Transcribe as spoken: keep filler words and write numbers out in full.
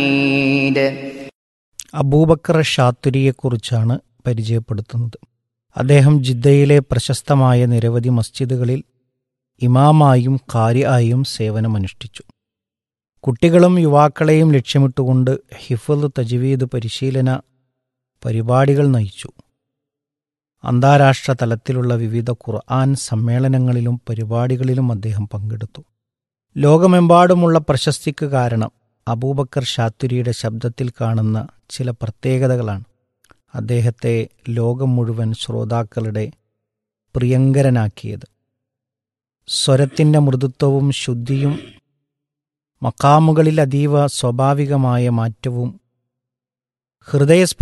അബൂബക്കർ ഷാത്തുരിയെക്കുറിച്ചാണ് പരിചയപ്പെടുത്തുന്നത്. അദ്ദേഹം ജിദ്ദയിലെ പ്രശസ്തമായ നിരവധി മസ്ജിദുകളിൽ ഇമാമായും ഖാരിആയും സേവനമനുഷ്ഠിച്ചു. കുട്ടികളും യുവാക്കളെയും ലക്ഷ്യമിട്ടുകൊണ്ട് ഹിഫ്ള്, തജ്വീദ് പരിശീലന പരിപാടികൾ നയിച്ചു. അന്താരാഷ്ട്ര തലത്തിലുള്ള വിവിധ ഖുർആൻ സമ്മേളനങ്ങളിലും പരിപാടികളിലും അദ്ദേഹം പങ്കെടുത്തു. ലോകമെമ്പാടുമുള്ള പ്രശസ്തിക്ക് കാരണം അബൂബക്കർ ഷാത്തുരിയുടെ ശബ്ദത്തിൽ കാണുന്ന ചില പ്രത്യേകതകളാണ് അദ്ദേഹത്തെ ലോകം മുഴുവൻ ശ്രോതാക്കളുടെ പ്രിയങ്കരനാക്കിയത്. സ്വരത്തിൻ്റെ മൃദുത്വവും ശുദ്ധിയും, മഖാമുകളിൽ അതീവ സ്വാഭാവികമായ മാറ്റവും, ഹൃദയസ്പ